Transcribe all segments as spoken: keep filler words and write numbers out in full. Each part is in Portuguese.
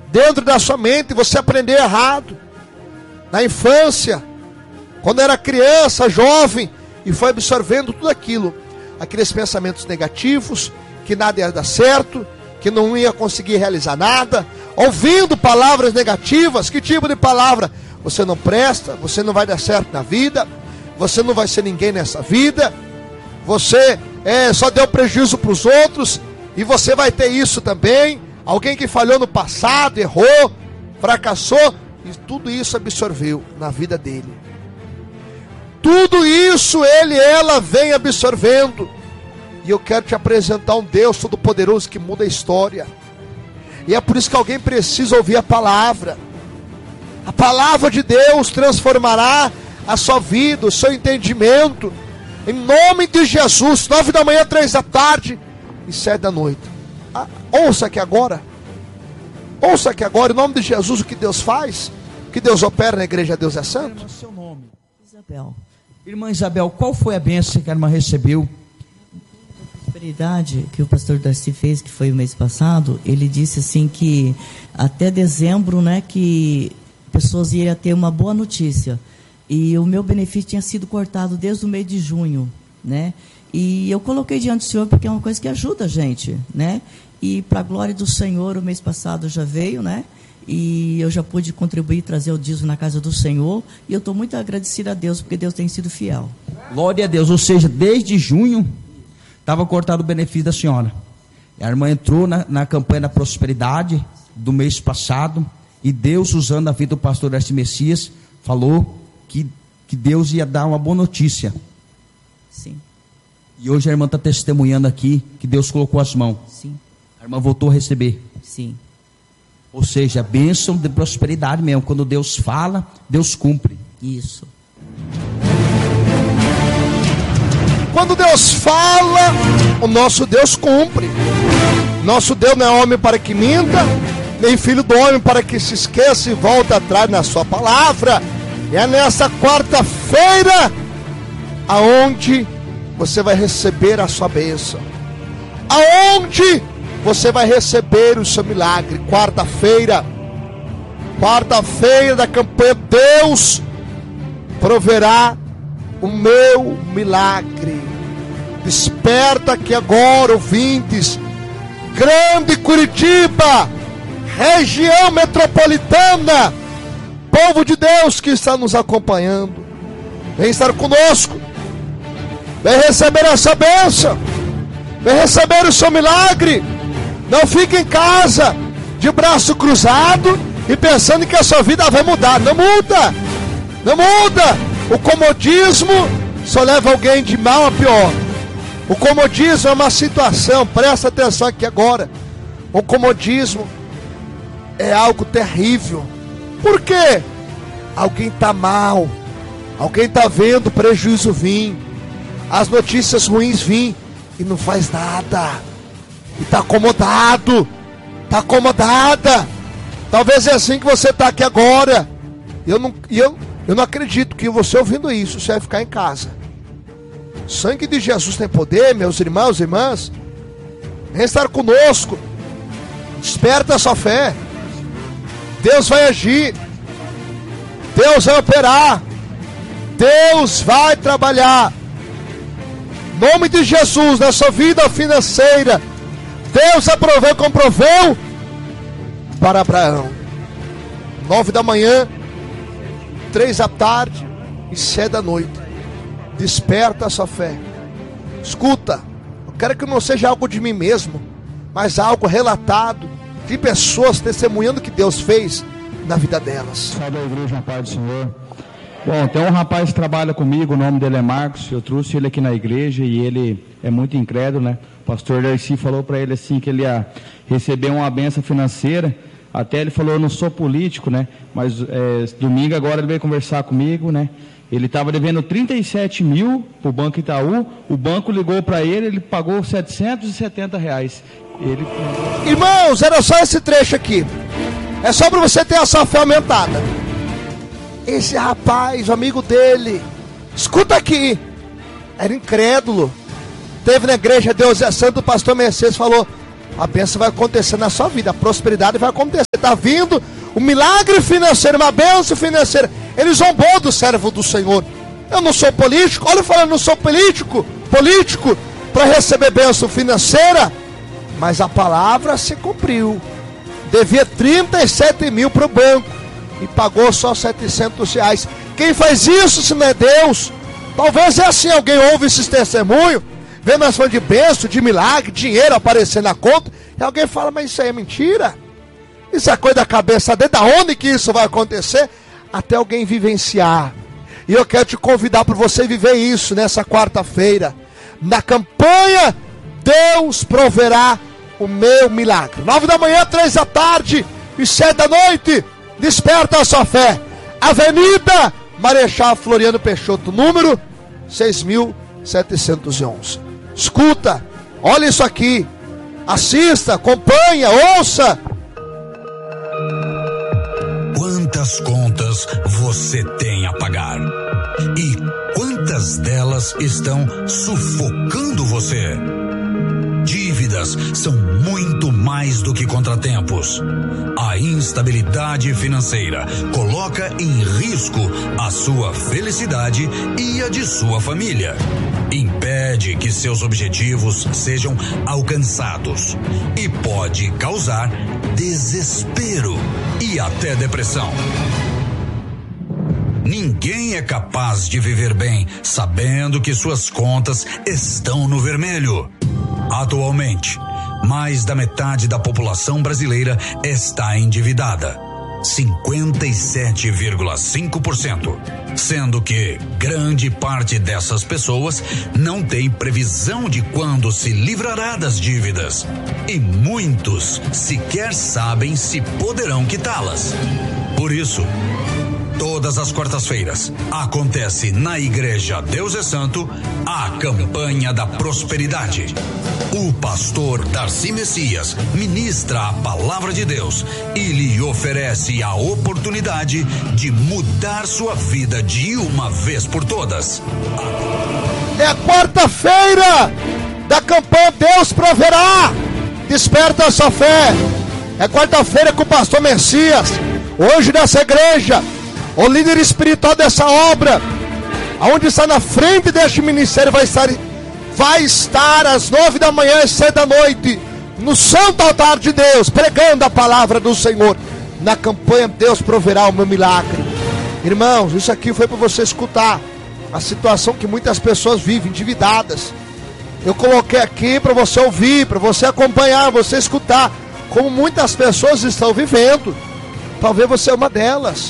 dentro da sua mente, você aprendeu errado na infância, quando era criança, jovem, e foi absorvendo tudo aquilo, aqueles pensamentos negativos, que nada ia dar certo, que não ia conseguir realizar nada, ouvindo palavras negativas. Que tipo de palavra? Você não presta, você não vai dar certo na vida, você não vai ser ninguém nessa vida, você é, só deu prejuízo para os outros, e você vai ter isso também. Alguém que falhou no passado, errou, fracassou, e tudo isso absorveu na vida dele. Tudo isso ele e ela vem absorvendo. E eu quero te apresentar um Deus Todo-Poderoso que muda a história. E é por isso que alguém precisa ouvir a palavra. A palavra de Deus transformará a sua vida, o seu entendimento. Em nome de Jesus, nove da manhã, três da tarde e sete da noite. Ah, ouça aqui agora. Ouça aqui agora, em nome de Jesus, o que Deus faz, o que Deus opera na igreja Deus é Santo. No seu nome, Isabel. Irmã Isabel, qual foi a bênção que a irmã recebeu? Prosperidade que o pastor Darcy fez, que foi o mês passado, ele disse assim que até dezembro, né, que pessoas iriam ter uma boa notícia. E o meu benefício tinha sido cortado desde o mês de junho, né? E eu coloquei diante do Senhor porque é uma coisa que ajuda a gente, né? E para a glória do Senhor, o mês passado já veio, né? E eu já pude contribuir, trazer o dízimo na casa do Senhor. E eu estou muito agradecida a Deus, porque Deus tem sido fiel. Glória a Deus, ou seja, desde junho estava cortado o benefício da senhora. A irmã entrou na, na campanha da prosperidade do mês passado, e Deus, usando a vida do pastor Darcy Messias, falou que, que Deus ia dar uma boa notícia. Sim. E hoje a irmã está testemunhando aqui que Deus colocou as mãos. Sim. A irmã voltou a receber. Sim. Ou seja, a bênção de prosperidade mesmo. Quando Deus fala, Deus cumpre. Isso. Quando Deus fala, o nosso Deus cumpre. Nosso Deus não é homem para que minta, nem filho do homem para que se esqueça e volte atrás na sua palavra. E é nessa quarta-feira aonde você vai receber a sua bênção, aonde você vai receber o seu milagre. Quarta-feira, quarta-feira da campanha Deus proverá o meu milagre. Desperta aqui agora, ouvintes, Grande Curitiba, região metropolitana, povo de Deus que está nos acompanhando, vem estar conosco, vem receber essa bênção, vem receber o seu milagre. Não fique em casa de braço cruzado e pensando que a sua vida vai mudar. Não muda, não muda. O comodismo só leva alguém de mal a pior. O comodismo é uma situação, presta atenção aqui agora. O comodismo é algo terrível. Por quê? Alguém está mal, alguém está vendo o prejuízo vir, as notícias ruins vir e não faz nada. E está acomodado, está acomodada. Talvez é assim que você está aqui agora. Eu não, eu, eu não acredito que você ouvindo isso, você vai ficar em casa. O sangue de Jesus tem poder, meus irmãos e irmãs. Vem estar conosco. Desperta a sua fé. Deus vai agir. Deus vai operar. Deus vai trabalhar. Em nome de Jesus, na sua vida financeira, Deus aprovou, comprovou para Abraão. Nove da manhã, três da tarde e sete da noite. Desperta a sua fé. Escuta, eu quero que não seja algo de mim mesmo, mas algo relatado de pessoas testemunhando que Deus fez na vida delas. Salve a igreja, na paz do Senhor. Bom, tem um rapaz que trabalha comigo, o nome dele é Marcos. Eu trouxe ele aqui na igreja e ele é muito incrédulo, né? O pastor Darcy falou para ele assim que ele ia receber uma benção financeira. Até ele falou, eu não sou político, né? Mas é, domingo agora ele veio conversar comigo, né? Ele estava devendo trinta e sete mil para o Banco Itaú. O banco ligou para ele, ele pagou setecentos e setenta reais. Ele... Irmãos, era só esse trecho aqui. É só para você ter a sua fé aumentada. Esse rapaz, o amigo dele, escuta aqui, era incrédulo. Teve na igreja Deus é Santo, o pastor Mercedes falou, a bênção vai acontecer na sua vida, a prosperidade vai acontecer. Está vindo um milagre financeiro, uma bênção financeira. Ele zombou do servo do Senhor. Eu não sou político, olha eu falando, não sou político, político para receber bênção financeira, mas a palavra se cumpriu. Devia trinta e sete mil para o banco e pagou só setecentos reais. Quem faz isso se não é Deus? Talvez é assim, alguém ouve esses testemunhos, vê nós falando de bênção, de milagre, dinheiro aparecer na conta, e alguém fala, mas isso aí é mentira, isso é coisa da cabeça dele. Da onde que isso vai acontecer? Até alguém vivenciar. E eu quero te convidar para você viver isso nessa quarta-feira, na campanha Deus proverá o meu milagre. Nove da manhã, três da tarde e sete da noite. Desperta a sua fé. Avenida Marechal Floriano Peixoto, número seis mil setecentos e onze. Escuta, olha isso aqui, assista, acompanha, ouça. Quantas contas você tem a pagar? E quantas delas estão sufocando você? Dívidas são muito mais do que contratempos. A instabilidade financeira coloca em risco a sua felicidade e a de sua família. Impede que seus objetivos sejam alcançados e pode causar desespero e até depressão. Ninguém é capaz de viver bem sabendo que suas contas estão no vermelho. Atualmente, mais da metade da população brasileira está endividada, cinquenta e sete vírgula cinco por cento, sendo que grande parte dessas pessoas não tem previsão de quando se livrará das dívidas, e muitos sequer sabem se poderão quitá-las. Por isso, todas as quartas-feiras acontece na Igreja Deus é Santo a campanha da prosperidade. O pastor Darcy Messias ministra a palavra de Deus e lhe oferece a oportunidade de mudar sua vida de uma vez por todas. É a quarta-feira da campanha Deus proverá. Desperta a sua fé. É quarta-feira com o pastor Messias. Hoje nessa igreja, o líder espiritual dessa obra, aonde está na frente deste ministério, vai estar, vai estar às nove da manhã e sete da noite, no santo altar de Deus, pregando a palavra do Senhor, na campanha Deus proverá o meu milagre. Irmãos, isso aqui foi para você escutar a situação que muitas pessoas vivem, endividadas. Eu coloquei aqui para você ouvir, para você acompanhar, você escutar, como muitas pessoas estão vivendo. Talvez você é uma delas.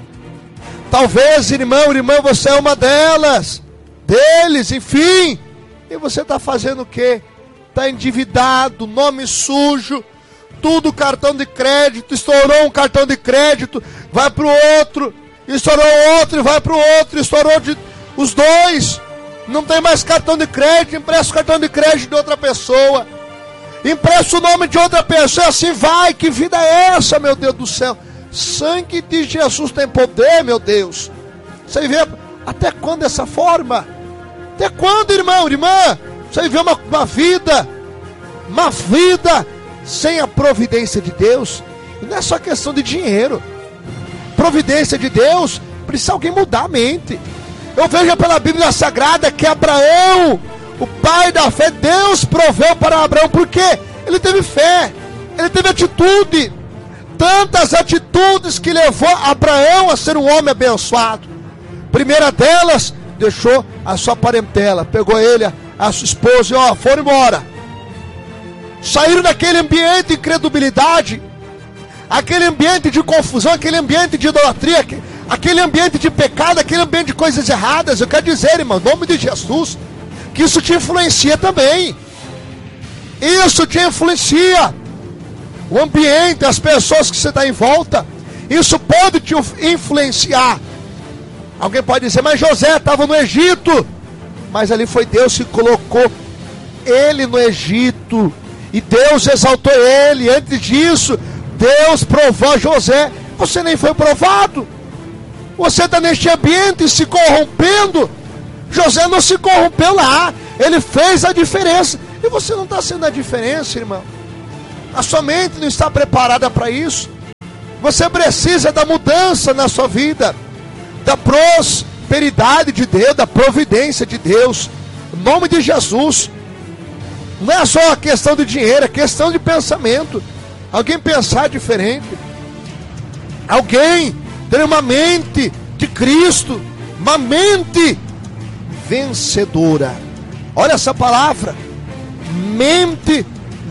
Talvez, irmão, irmã, você é uma delas, deles, enfim. E você está fazendo o quê? Está endividado, nome sujo, tudo cartão de crédito, estourou um cartão de crédito, vai para o outro, estourou outro e vai para o outro, estourou de, os dois, não tem mais cartão de crédito, empresta o cartão de crédito de outra pessoa, empresta o nome de outra pessoa, assim vai. Que vida é essa, meu Deus do céu? Sangue de Jesus tem poder, meu Deus. Você vê até quando dessa forma? Até quando, irmão, irmã? Você vê uma, uma vida, uma vida sem a providência de Deus. E não é só questão de dinheiro. Providência de Deus, precisa alguém mudar a mente. Eu vejo pela Bíblia Sagrada que Abraão, o pai da fé, Deus proveu para Abraão. Por quê? Ele teve fé, ele teve atitude. Tantas atitudes que levou Abraão a ser um homem abençoado. Primeira delas, deixou a sua parentela, pegou ele, a sua esposa e ó, foram embora. Saíram daquele ambiente de incredulidade, aquele ambiente de confusão, aquele ambiente de idolatria, aquele ambiente de pecado, aquele ambiente de coisas erradas. Eu quero dizer, irmão, em nome de Jesus, que isso te influencia também. Isso te influencia. O ambiente, as pessoas que você está em volta, isso pode te influenciar. Alguém pode dizer, mas José estava no Egito. Mas ali foi Deus que colocou ele no Egito, e Deus exaltou ele. Antes disso, Deus provou José. Você nem foi provado. Você está neste ambiente se corrompendo. José não se corrompeu lá, ele fez a diferença. E você não está sendo a diferença, irmão. A sua mente não está preparada para isso. Você precisa da mudança na sua vida, da prosperidade de Deus, da providência de Deus, em nome de Jesus. Não é só a questão de dinheiro, é questão de pensamento. Alguém pensar diferente, alguém ter uma mente de Cristo, uma mente vencedora. Olha essa palavra, mente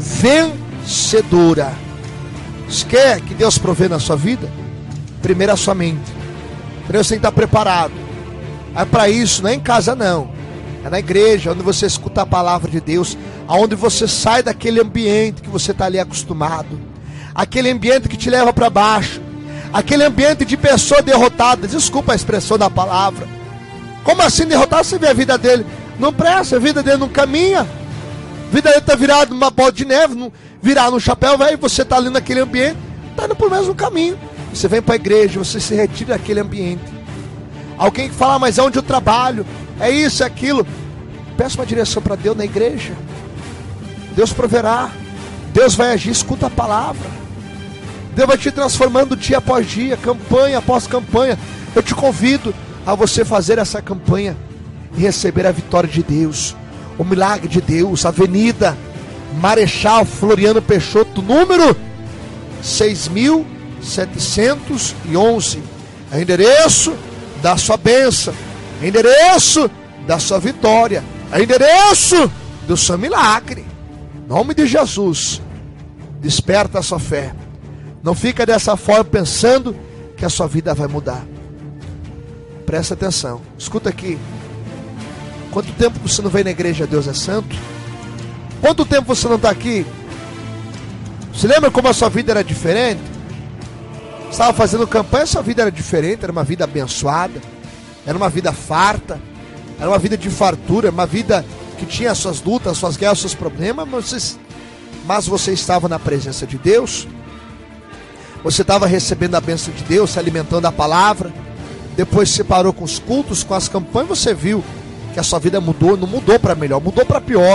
vencedora. Você quer que Deus provê na sua vida? Primeiro a sua mente. Primeiro você tem que estar preparado. É para isso, não é em casa não. É na igreja, onde você escuta a palavra de Deus, aonde você sai daquele ambiente que você está ali acostumado, aquele ambiente que te leva para baixo, aquele ambiente de pessoa derrotada. Desculpa a expressão da palavra. Como assim derrotada? Você vê a vida dele, não presta, a vida dele não caminha, a vida dele está virada numa bola de neve, não, virar no chapéu, velho, você está ali naquele ambiente, está indo por mesmo caminho. Você vem para a igreja, você se retira daquele ambiente. Alguém que fala, mas é onde eu trabalho, é isso, é aquilo. Peça uma direção para Deus na igreja. Deus proverá, Deus vai agir, escuta a palavra. Deus vai te transformando dia após dia, campanha após campanha. Eu te convido a você fazer essa campanha e receber a vitória de Deus, o milagre de Deus. Avenida Marechal Floriano Peixoto, número seis mil setecentos e onze. É o endereço da sua bênção, é o endereço da sua vitória, é o endereço do seu milagre. Em nome de Jesus, desperta a sua fé. Não fica dessa forma pensando que a sua vida vai mudar. Presta atenção, escuta aqui. Quanto tempo você não vem na igreja Deus é Santo? Quanto tempo você não está aqui? Você lembra como a sua vida era diferente? Você estava fazendo campanha, a sua vida era diferente, era uma vida abençoada, era uma vida farta, era uma vida de fartura, uma vida que tinha as suas lutas, as suas guerras, os seus problemas, mas você, mas você estava na presença de Deus, você estava recebendo a bênção de Deus, se alimentando da palavra. Depois se parou com os cultos, com as campanhas, você viu que a sua vida mudou, não mudou para melhor, mudou para pior.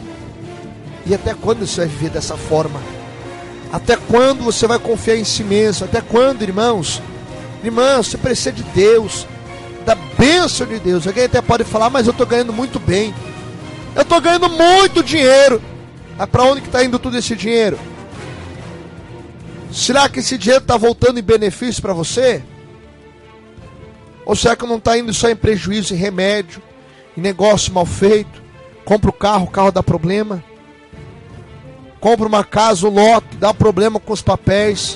E até quando você vai viver dessa forma? Até quando você vai confiar em si mesmo? Até quando, irmãos? Irmãos, você precisa de Deus, da bênção de Deus. Alguém até pode falar, mas eu estou ganhando muito bem, eu estou ganhando muito dinheiro. Mas para onde que está indo todo esse dinheiro? Será que esse dinheiro está voltando em benefício para você? Ou será que não está indo só em prejuízo, em remédio, em negócio mal feito? Compra o carro, o carro dá problema. Compra uma casa, um lote, dá problema com os papéis.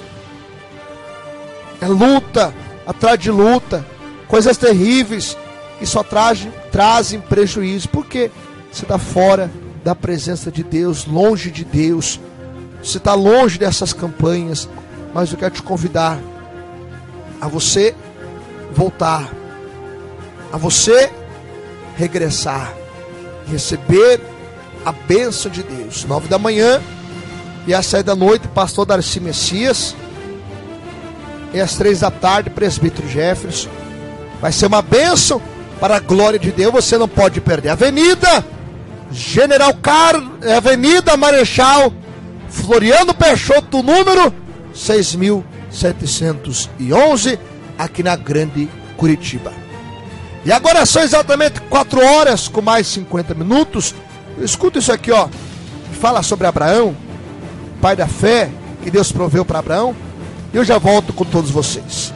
É luta atrás de luta, coisas terríveis que só trazem, trazem prejuízo. Por quê? Você está fora da presença de Deus, longe de Deus. Você está longe dessas campanhas. Mas eu quero te convidar a você voltar, a você regressar, receber a bênção de Deus. Nove da manhã e às sete da noite, pastor Darcy Messias. E às três da tarde, presbítero Jefferson. Vai ser uma bênção para a glória de Deus, você não pode perder. Avenida General Carlos, Avenida Marechal Floriano Peixoto, número seis mil setecentos e onze, aqui na Grande Curitiba. E agora são exatamente quatro horas com mais cinquenta minutos. Escuta isso aqui, ó. Fala sobre Abraão, pai da fé, que Deus proveu para Abraão. E eu já volto com todos vocês.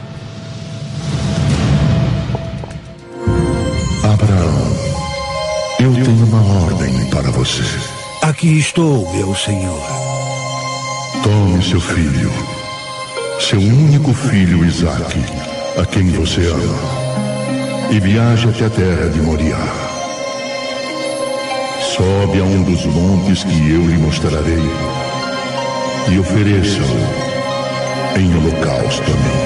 Abraão, eu tenho uma ordem para você. Aqui estou, meu senhor. Tome seu filho, seu único filho Isaque, a quem você ama, e viaje até a terra de Moriá. Sobe a um dos montes que eu lhe mostrarei e ofereça-o em holocausto a mim.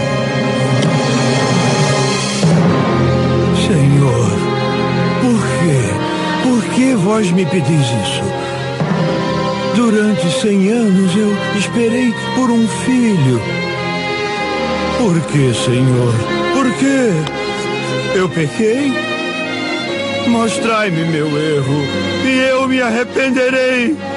Senhor, por quê? Por que vós me pedis isso? Durante cem anos eu esperei por um filho. Por que, Senhor? Por quê? Eu pequei? Mostrai-me meu erro e eu me arrependerei.